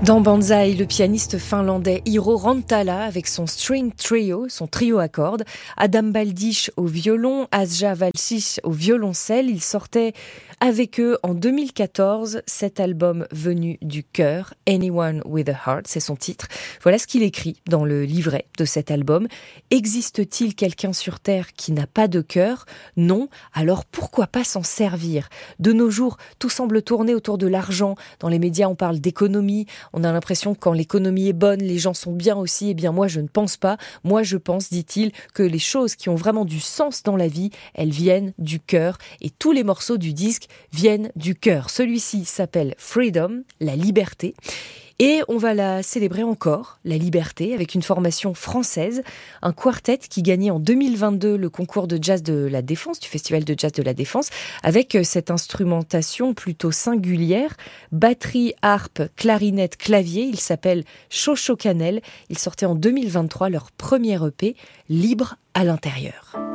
Dans Banzai, le pianiste finlandais Iiro Rantala avec son string trio, son trio à cordes, Adam Baldish au violon, Asja Valsic au violoncelle. Ils sortaient avec eux en 2014 cet album venu du cœur, Anyone with a Heart, c'est son titre. Voilà ce qu'il écrit dans le livret de cet album. Existe-t-il quelqu'un sur Terre qui n'a pas de cœur ? Non, alors pourquoi pas s'en servir ? De nos jours, tout semble tourner autour de l'argent. Dans les médias, on parle d'économie. On a l'impression que quand l'économie est bonne, les gens sont bien aussi. Eh bien, moi, je ne pense pas. Moi, je pense, dit-il, que les choses qui ont vraiment du sens dans la vie, elles viennent du cœur. Et tous les morceaux du disque viennent du cœur. Celui-ci s'appelle Freedom, la liberté. Et on va la célébrer encore, la liberté, avec une formation française, un quartet qui gagnait en 2022 le concours de jazz de la Défense, du Festival de jazz de la Défense, avec cette instrumentation plutôt singulière, batterie, harpe, clarinette, clavier. Il s'appelle Chocho Canel. Ils sortaient en 2023 leur premier EP, Libre à l'intérieur.